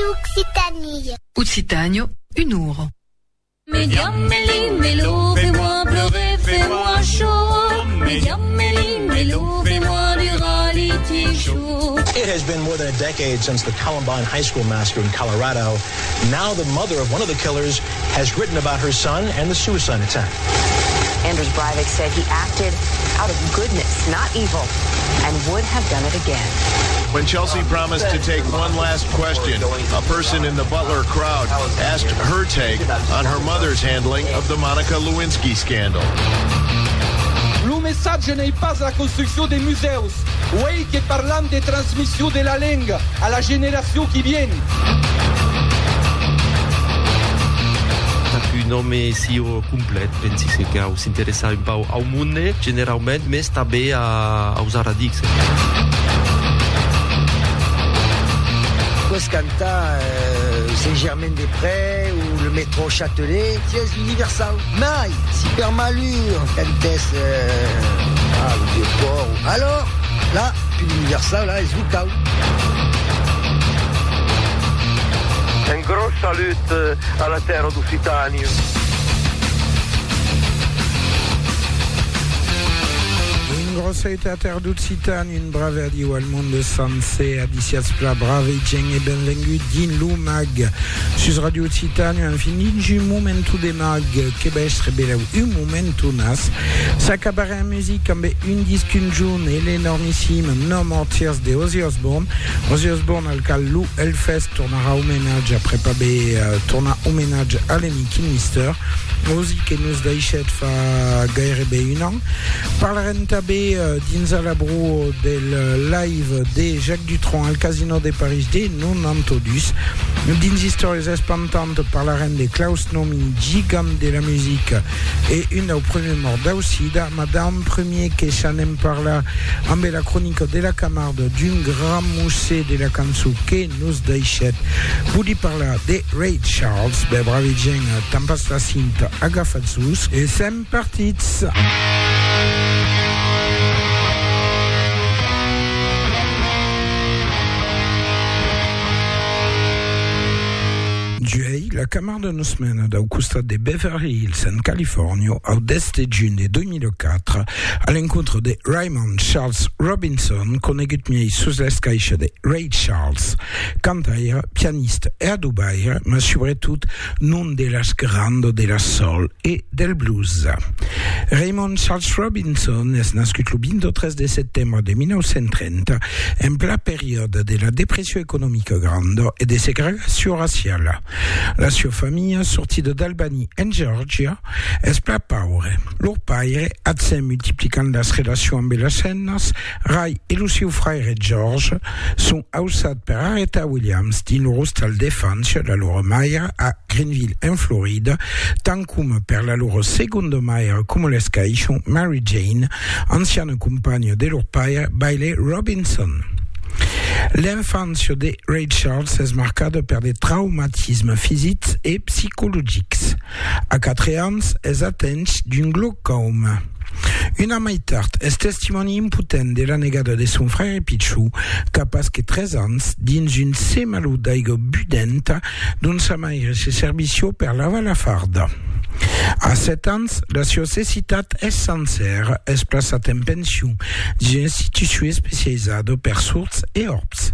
Occitanie. Occitanie, une heure. Médiamélie, mélo, fais-moi pleurer, fais-moi chaud. Médiamélie, mélo, fais-moi du reality show. It has been more than a decade since the Columbine High School massacre in Colorado. Now the mother of one of the killers has written about her son and the suicide attempt. Anders Breivik said he acted out of goodness, not evil, and would have done it again. When Chelsea promised to take one last question, a person in the Butler crowd asked her take on her mother's handling of the Monica Lewinsky scandal. Il messaggio n'est pas la construction des museus, oui che parlant de transmission de la langue à la génération qui vient. Un nome CEO complet, pensi che si interessa un po' al mondo generalmente, ma sta bene a usare Dix. Coscanta, Saint-Germain-des-Prés ou le métro Châtelet, pièce universal. Maille, super malure, Cantes, le Vieux-Port. Alors, là, puis l'universal, là, est Zoucao. Un gros salut alla terra d'Occitania. Un gros salut à terra d'Occitania, une brave adio al mondo sanse, adicias pla brave gen e benvengut din lumag. Sus Radio Occitania, un finit un momento de mag, che bestre belau un momento nas. S'accabare en musique amb un disque un joun et l'énormissime No More Tears de Ozzy Osbourne. Ozzy Osbourne al cal Lou Hellfest tornara homenatge après pas torna homenatge à l'ami Mister. Ozzy que nous deixet fa gairebé un an. Parleren també dins a labro del live de Jacques Dutronc al Casino de Paris de 92. Dins histories espantantes parleren de Klaus Nomi, gigant de la musique et une au premier mort d'Aucida. Madame premier que s'anem parla amb la chronique de la camarde d'un grand musée de la cançó que nous deixet. Vudi parla de Ray Charles, be bravi gent, tampas la cinta, agafats-vos et sem partits. Juei, la camarde de semaine au costat de Beverly Hills en Californie au 10 de juin de 2004 à l'encontre de Raymond Charles Robinson, conegut miei sous l'escaixa de Ray Charles, cantaire, pianiste et adubaire, mais surtout non de las grandes de la soul et del blues. Raymond Charles Robinson est nascut le 23 de septembre de 1930 en pleine période de la dépression économique grande et de ségrégation raciale. La sua famiglia, sortita d'Albany en Georgia, es pla paure. Lor pare, adsen multiplicant las relacions amb les escenes, Ray e lo seu frère George sont ausat per Aretha Williams din lor hostal d'infància, la lor mare, a Greenville, en Florida, tant com per la lor seconda mare, com l'escaixon Mary Jane, anciana compagna de lor pare, Bailey Robinson. L'infância de Ray Charles est marquée par des traumatismes physiques et psychologiques. À 4 ans, est atteinte d'un glaucome. Una mai tard, est testimoni impotent de la negada de son frère Pichou, capace que 13 ans, dins une semalu d'aigo budenta, dont sa mère se servicio per lavar la farda. A 7 ans, la sua cecitat est sincère, est plaçat en pension d'une institution spécialisée per surds et orbs.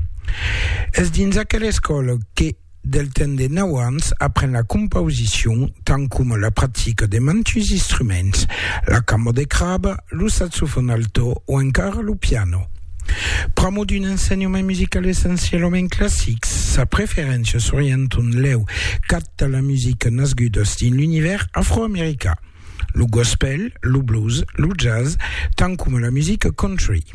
Est dins aquella escola que del temps de 9 ans apprend la composition, tant comme la pratique de mantus instruments, la camo de crabe, le saxophone alto ou encore le piano. Pramo d'un enseignement musical essentiellement classique, sa préférence s'oriente leu cap a la musique nasguda din l'univers afro-américain, le gospel, le blues, le jazz, tant comme la musique country.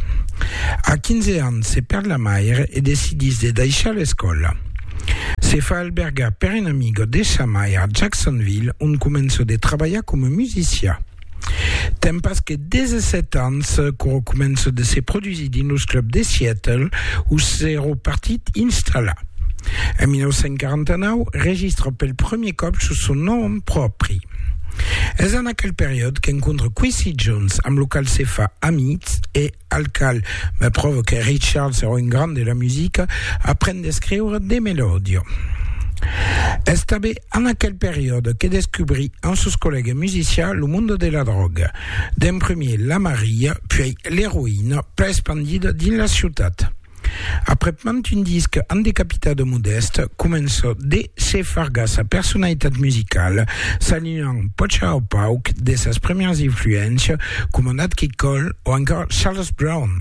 A 15 ans, se perd la mère et décidis de deixar l'escola. Se fa albergar per un amigo de sa mare a Jacksonville, on comença de treballar com a musicien. Tempas que 17 ans comença de se produire dins el club de Seattle, où s'est repartit instal·lar. En 1949, registre pel primer cop sous son nom propi. És en aquella période qu'encontre Quincy Jones amb local Cefa Amics et alcal me prova que Ray Charles era un grand de la musique apprend d'escriure des mélodies. És també en aquella période que descobrit en sus collègues musiciens le monde de la drogue, d'un premier la Maria, puis l'héroïne, plus expandida dins la ciutat. Après un disque en décapitado modeste, comença de se fargar sa personalitat musical, s'alignant potxa au pauc de ses premières influències com Nat King Cole o encore Charles Brown.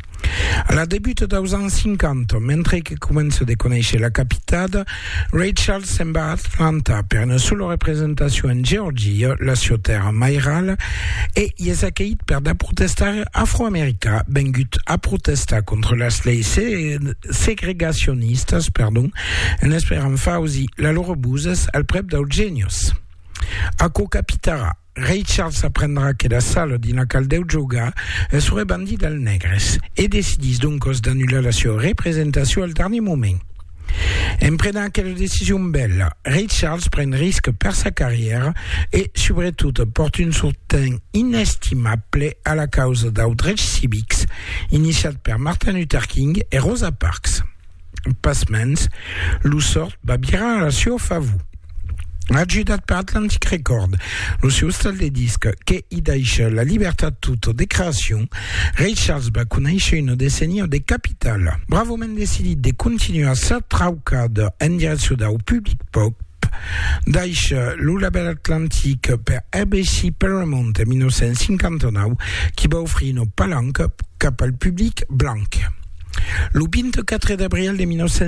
A la debut dels anys 50, mentre que comença de conèixer la capital, Ray Charles se'n va a Atlanta per una sola representació en Geòrgia, la seva terra mairal, i és acollit per de protestari afroamericà vengut a protestar contra les lleis segregacionistes, en esperant fausi la loro buses al prep dels genius. A co-capitara, Ray Charles apprendrà que la salle dins la qual deu jugar serait bandit als negres et decidís donc d'annular la seva representació al dernier moment. En prenant aquella decisió bella, Ray Charles pren risque per sa carriera et, sobretot, porta un sostén inestimable a la causa dels drets cívics iniciat per Martin Luther King et Rosa Parks. Pasmens, lo sort va virar a la seva favor. Ajudat per Atlantic Record, lo seu estal de disc que hi deixa la llibertat tota de creació, Ray Charles va conèixer una decènia de capital. Bravament decidit de continuar sa traucada en direcció del public pop, deixa lo label Atlantic per ABC Paramount en 1959, qui va offrir una palanca cap al public blanc. Le 24 d'abril de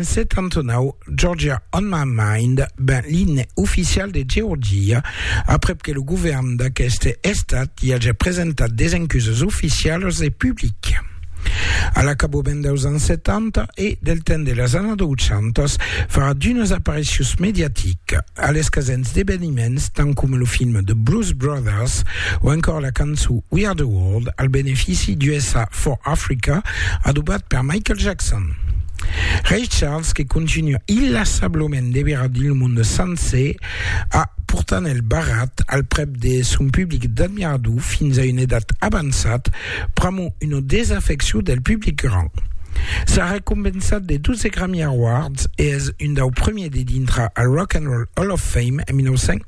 1979, Georgia on My Mind ben l'hymne official de Geòrgia, après que le gouvernement d'aquest estat hi hagi presentat des excuses oficials et publiques. A l'acabament dels anys 70 i del temps de les années 200 farà d'unes aparicions mediàtiques a les casens d'esdeveniments tant com el film The Blues Brothers o encore la cançó We Are the World al benefici d'USA for Africa adobat per Michael Jackson. Ray Charles, que continua inlassablement d'evadir el món sencer, ha portant el barat al prep de son public d'admirador fins a una edat avançat, promou una desafecció del public grand. S'ha recompensat de 12 Grammy Awards i és un dels premiers de dintre al Rock and Roll Hall of Fame en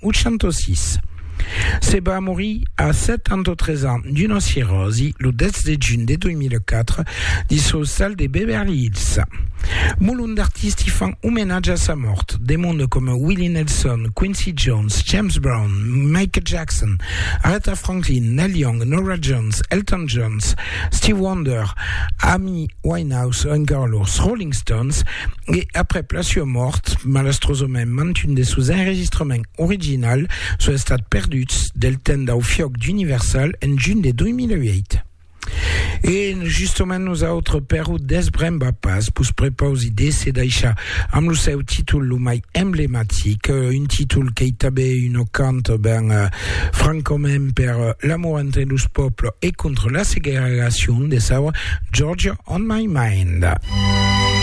1986. Se va morir a 73 ans d'una cirrosi le 10 de juny de 2004 dins l'hostal de Beverly Hills. Molt d'artistes hi fan homenatge a sa mort, de monde com Willie Nelson, Quincy Jones, James Brown, Michael Jackson, Aretha Franklin, Neil Young, Norah Jones, Elton John, Stevie Wonder, Amy Winehouse, encore los Rolling Stones, et après la seva mort, malastrosament mantun de seus enregistraments originals so estat perduts del temps del fioc d'Universal en juny de 2008. Et justement nosaltres perro desbrem va pas pus prepausi de se deixar amb el seu títol lo mai emblemàtic, un títol que hi també un cant ben francament per l'amor entre los pobles et contre la segregació de sa Georgia on My Mind.